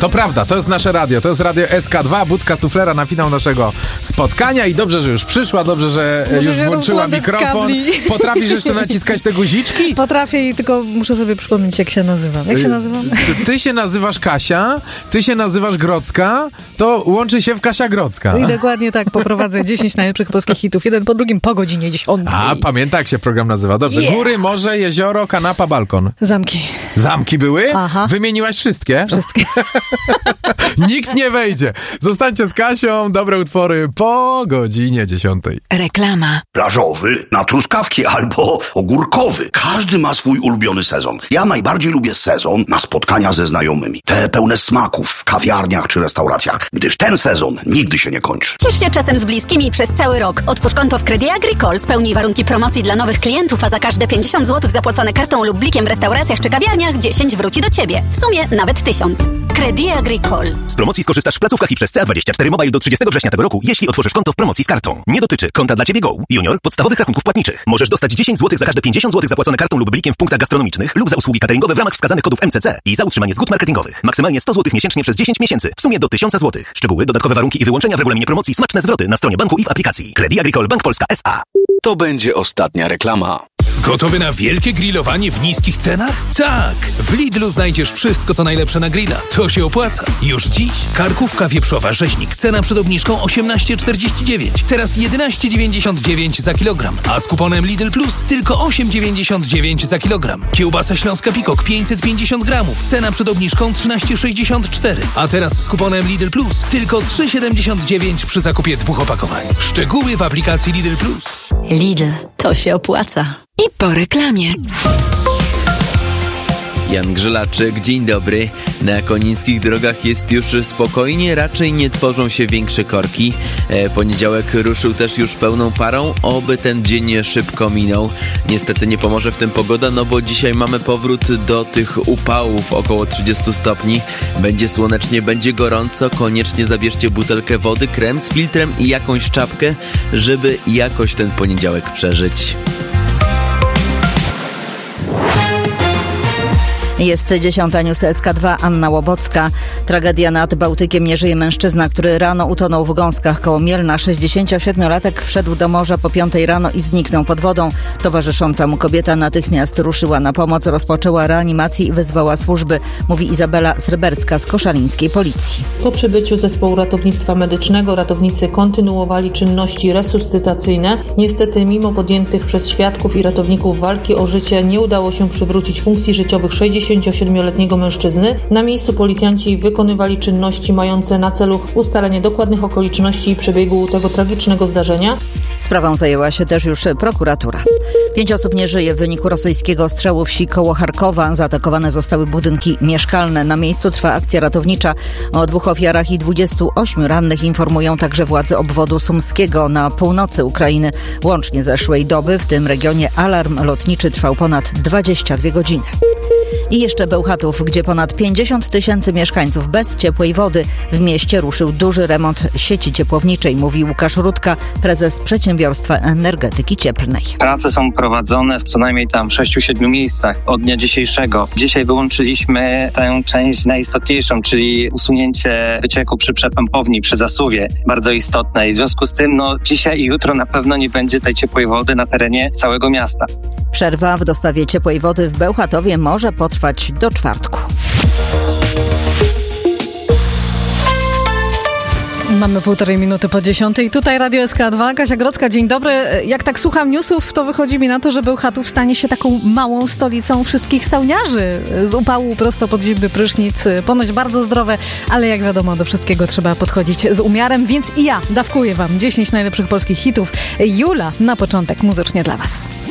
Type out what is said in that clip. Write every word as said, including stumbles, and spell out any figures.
To prawda, to jest nasze radio, to jest radio S K dwa, budka suflera na finał naszego spotkania i dobrze, że już przyszła, dobrze, że Muszę już włączyła mikrofon. Potrafisz jeszcze naciskać te guziczki? Potrafię i tylko muszę sobie przypomnieć, jak się nazywam. Jak się nazywam? Ty, ty się nazywasz Kasia, ty się nazywasz Grodzka, to łączy się w Kasia Grodzka. I dokładnie tak, poprowadzę dziesięć najlepszych polskich hitów, jeden po drugim po godzinie dziesiątej. A, pamiętam, jak się program nazywa. Dobrze, yeah. Góry, morze, jezioro, kanapa, balkon. Zamki. Zamki były? Aha. Wymieniłaś wszystkie? Wszystkie. Nikt nie wejdzie. Zostańcie z Kasią, dobre utwory po godzinie dziesiątej. Reklama. Plażowy, na truskawki albo ogórkowy. Każdy ma swój ulubiony sezon. Ja najbardziej lubię sezon na spotkania ze znajomymi. Te pełne smaków w kawiarniach czy restauracjach, gdyż ten sezon nigdy się nie kończy. Ciesz się czasem z bliskimi przez cały rok. Otwórz konto w Credit Agricole, spełnij warunki promocji dla nowych klientów, a za każde pięćdziesiąt złotych zapłacone kartą lub blikiem w restauracjach czy kawiarniach dziesięć wróci do Ciebie. W sumie nawet tysiąc. Credit Agricole. Z promocji skorzystasz w placówkach i przez C A dwadzieścia cztery Mobile do trzydziestego września tego roku, jeśli otworzysz konto w promocji z kartą. Nie dotyczy konta dla Ciebie Go, Junior, podstawowych rachunków płatniczych. Możesz dostać dziesięć złotych za każde pięćdziesiąt złotych zapłacone kartą lub blikiem w punktach gastronomicznych lub za usługi cateringowe w ramach wskazanych kodów M C C i za utrzymanie zgód marketingowych. Maksymalnie sto złotych miesięcznie przez dziesięć miesięcy, w sumie do tysiąc złotych. Szczegóły, dodatkowe warunki i wyłączenia w regulaminie promocji, smaczne zwroty na stronie banku i w aplikacji. Credit Agricole Bank Polska S A. To będzie ostatnia reklama. Gotowy na wielkie grillowanie w niskich cenach? Tak! W Lidlu znajdziesz wszystko, co najlepsze na grilla. To się opłaca. Już dziś karkówka wieprzowa rzeźnik. Cena przed obniżką osiemnaście czterdzieści dziewięć. Teraz jedenaście dziewięćdziesiąt dziewięć za kilogram. A z kuponem Lidl Plus tylko osiem dziewięćdziesiąt dziewięć za kilogram. Kiełbasa śląska Pikok pięćset pięćdziesiąt gramów. Cena przed obniżką trzynaście sześćdziesiąt cztery. A teraz z kuponem Lidl Plus tylko trzy siedemdziesiąt dziewięć przy zakupie dwóch opakowań. Szczegóły w aplikacji Lidl Plus. Lidl. To się opłaca. I po reklamie. Jan Grzelaczyk, dzień dobry. Na konińskich drogach jest już spokojnie, raczej nie tworzą się większe korki. E, poniedziałek ruszył też już pełną parą, oby ten dzień szybko minął. Niestety nie pomoże w tym pogoda, no bo dzisiaj mamy powrót do tych upałów około trzydziestu stopni. Będzie słonecznie, będzie gorąco, koniecznie zabierzcie butelkę wody, krem z filtrem i jakąś czapkę, żeby jakoś ten poniedziałek przeżyć. Jest dziesiąta, news S K dwa, Anna Łobocka. Tragedia nad Bałtykiem. Nie żyje mężczyzna, który rano utonął w Gąskach koło Mielna. sześćdziesięciosiedmiolatek wszedł do morza po piątej rano i zniknął pod wodą. Towarzysząca mu kobieta natychmiast ruszyła na pomoc, rozpoczęła reanimację i wezwała służby, mówi Izabela Sreberska z koszalińskiej policji. Po przybyciu zespołu ratownictwa medycznego ratownicy kontynuowali czynności resuscytacyjne. Niestety mimo podjętych przez świadków i ratowników walki o życie nie udało się przywrócić funkcji życiowych sześćdziesięciosiedmioletniego mężczyzny. Na miejscu policjanci wykonywali czynności mające na celu ustalenie dokładnych okoliczności i przebiegu tego tragicznego zdarzenia. Sprawą zajęła się też już prokuratura. Pięć osób nie żyje w wyniku rosyjskiego ostrzału wsi koło Charkowa. Zaatakowane zostały budynki mieszkalne. Na miejscu trwa akcja ratownicza. O dwóch ofiarach i dwudziestu ośmiu rannych informują także władze obwodu sumskiego na północy Ukrainy. Łącznie zeszłej doby w tym regionie alarm lotniczy trwał ponad dwadzieścia dwie godziny. I jeszcze Bełchatów, gdzie ponad pięćdziesiąt tysięcy mieszkańców bez ciepłej wody. W mieście ruszył duży remont sieci ciepłowniczej, mówi Łukasz Rutka, prezes Przedsiębiorstwa Energetyki Cieplnej. Prace są prowadzone w co najmniej tam sześciu, siedmiu miejscach od dnia dzisiejszego. Dzisiaj wyłączyliśmy tę część najistotniejszą, czyli usunięcie wycieku przy przepompowni, przy zasuwie. Bardzo istotne i w związku z tym no, dzisiaj i jutro na pewno nie będzie tej ciepłej wody na terenie całego miasta. Przerwa w dostawie ciepłej wody w Bełchatowie może potrwać do czwartku. Mamy półtorej minuty po dziesiątej. Tutaj Radio S K dwa, Kasia Grodzka, dzień dobry. Jak tak słucham newsów, to wychodzi mi na to, że Bełchatów stanie się taką małą stolicą wszystkich sauniarzy. Z upału prosto pod zimny prysznic. Ponoć bardzo zdrowe, ale jak wiadomo, do wszystkiego trzeba podchodzić z umiarem, więc i ja dawkuję wam dziesięć najlepszych polskich hitów. Jula na początek muzycznie dla was.